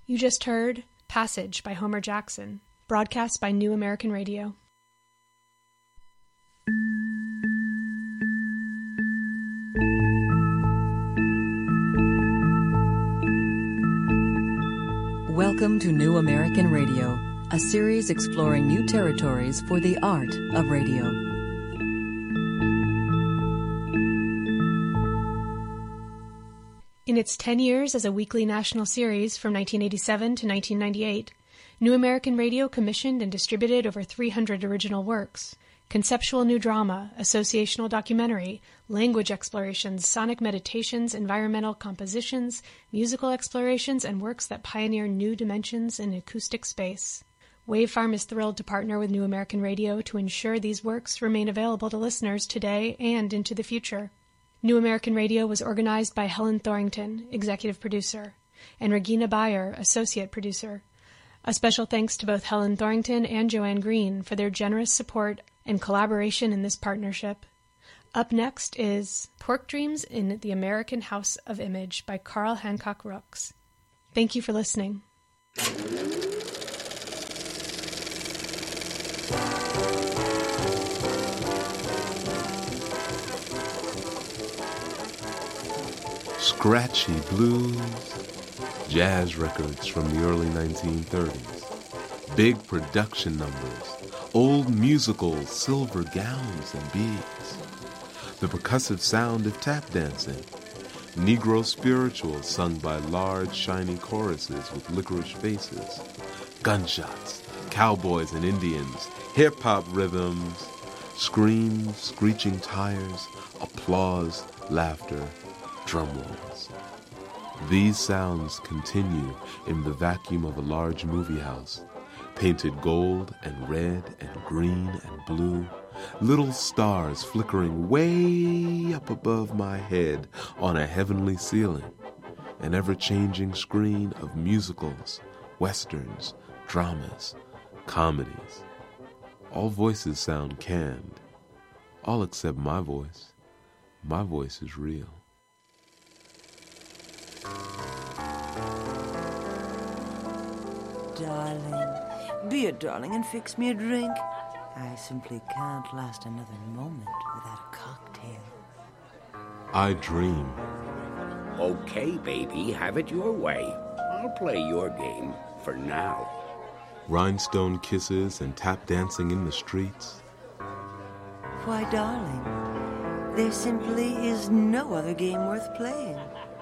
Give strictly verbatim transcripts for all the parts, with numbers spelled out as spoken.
You just heard Passage by Homer Jackson, broadcast by New American Radio. Welcome to New American Radio, a series exploring new territories for the art of radio. In its ten years as a weekly national series from nineteen eighty-seven to nineteen ninety-eight, New American Radio commissioned and distributed over three hundred original works. Conceptual new drama, associational documentary, language explorations, sonic meditations, environmental compositions, musical explorations, and works that pioneer new dimensions in acoustic space. Wavefarm is thrilled to partner with New American Radio to ensure these works remain available to listeners today and into the future. New American Radio was organized by Helen Thorington, executive producer, and Regina Bayer, associate producer. A special thanks to both Helen Thorington and Joanne Green for their generous support and collaboration in this partnership. Up next is Pork Dreams in the American House of Image by Carl Hancock Rooks. Thank you for listening. Scratchy blues, jazz records from the early nineteen thirties, big production numbers, old musicals, silver gowns and beads, the percussive sound of tap dancing, Negro spirituals sung by large, shiny choruses with licorice faces, gunshots, cowboys and Indians, hip-hop rhythms, screams, screeching tires, applause, laughter, drum rolls. These sounds continue in the vacuum of a large movie house, painted gold and red and green and blue, little stars flickering way up above my head on a heavenly ceiling, an ever-changing screen of musicals, westerns, dramas, comedies. All voices sound canned, all except my voice. My voice is real. Darling, be a darling and fix me a drink. I simply can't last another moment without a cocktail. I dream. Okay, baby, have it your way. I'll play your game for now. Rhinestone kisses and tap dancing in the streets. Why, darling, there simply is no other game worth playing.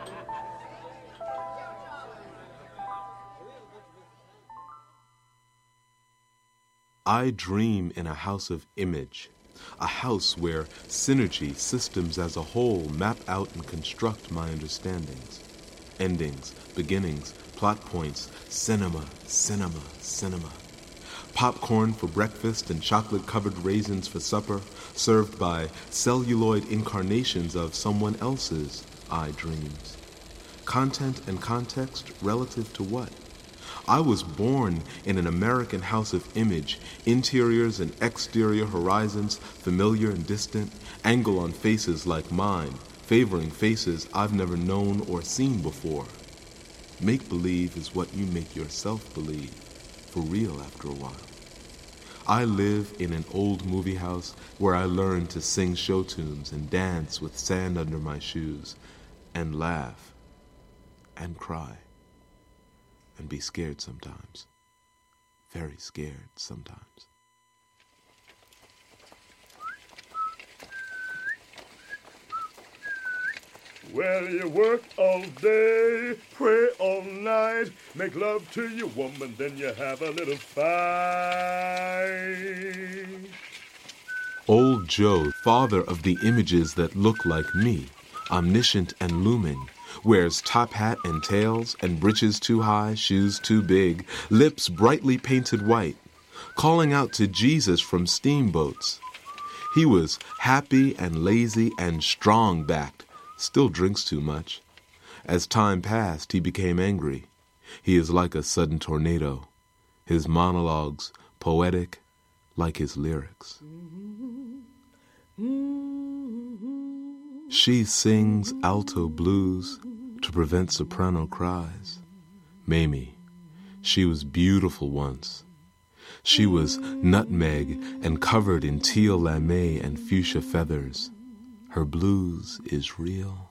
I dream in a house of image, a house where synergy, systems as a whole, map out and construct my understandings. Endings, beginnings, plot points, cinema, cinema, cinema. Popcorn for breakfast and chocolate-covered raisins for supper, served by celluloid incarnations of someone else's I dreams. Content and context relative to what? I was born in an American house of image, interiors and exterior horizons, familiar and distant, angle on faces like mine, favoring faces I've never known or seen before. Make-believe is what you make yourself believe, for real after a while. I live in an old movie house where I learned to sing show tunes and dance with sand under my shoes, and laugh, and cry. And be scared sometimes. Very scared sometimes. Well, you work all day, pray all night, make love to your woman, then you have a little fight. Old Joe, father of the images that look like me, omniscient and looming, wears top hat and tails and breeches too high, shoes too big, lips brightly painted white, calling out to Jesus from steamboats. He was happy and lazy and strong-backed, still drinks too much. As time passed, he became angry. He is like a sudden tornado, his monologues poetic like his lyrics. She sings alto blues to prevent soprano cries. Mamie, She was beautiful once. She was nutmeg and covered in teal lame and fuchsia feathers. Her blues is real.